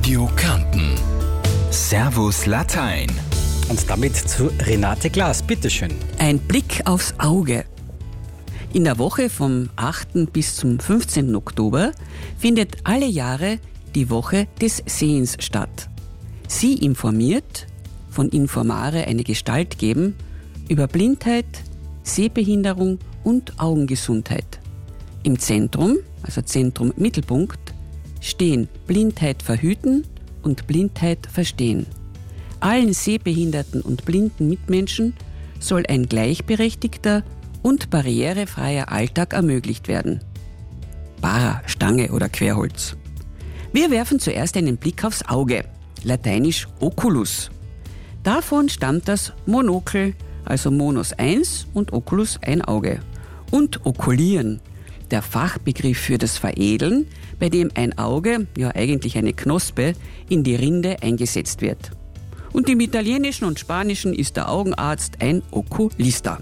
Radio Kärnten. Servus Latein. Und damit zu Renate Glas. Bitteschön. Ein Blick aufs Auge. In der Woche vom 8. bis zum 15. Oktober findet alle Jahre die Woche des Sehens statt. Sie informiert, von Informare eine Gestalt geben, über Blindheit, Sehbehinderung und Augengesundheit. Im Zentrum, also Zentrum Mittelpunkt, stehen Blindheit verhüten und Blindheit verstehen. Allen sehbehinderten und blinden Mitmenschen soll ein gleichberechtigter und barrierefreier Alltag ermöglicht werden. Bara, Stange oder Querholz. Wir werfen zuerst einen Blick aufs Auge, lateinisch Oculus. Davon stammt das Monokel, also Monos 1 und Oculus ein Auge. Und Okulieren, der Fachbegriff für das Veredeln, bei dem ein Auge, ja eigentlich eine Knospe, in die Rinde eingesetzt wird. Und im Italienischen und Spanischen ist der Augenarzt ein Okulista.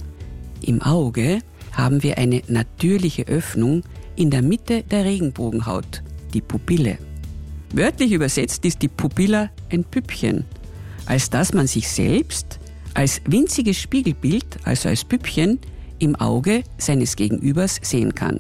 Im Auge haben wir eine natürliche Öffnung in der Mitte der Regenbogenhaut, die Pupille. Wörtlich übersetzt ist die Pupilla ein Püppchen, als dass man sich selbst als winziges Spiegelbild, also als Püppchen, im Auge seines Gegenübers sehen kann.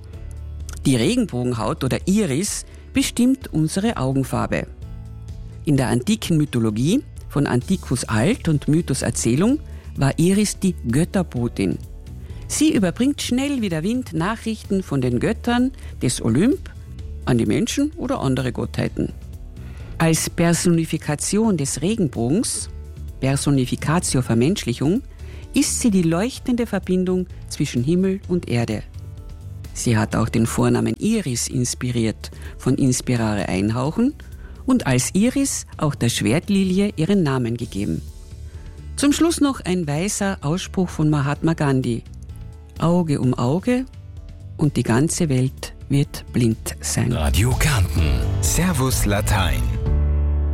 Die Regenbogenhaut oder Iris bestimmt unsere Augenfarbe. In der antiken Mythologie, von Antiquus Alt und Mythos Erzählung, war Iris die Götterbotin. Sie überbringt schnell wie der Wind Nachrichten von den Göttern des Olymp an die Menschen oder andere Gottheiten. Als Personifikation des Regenbogens, Personificatio Vermenschlichung, ist sie die leuchtende Verbindung zwischen Himmel und Erde. Sie hat auch den Vornamen Iris inspiriert, von Inspirare einhauchen, und als Iris auch der Schwertlilie ihren Namen gegeben. Zum Schluss noch ein weiser Ausspruch von Mahatma Gandhi: Auge um Auge und die ganze Welt wird blind sein. Radio Kärnten. Servus Latein.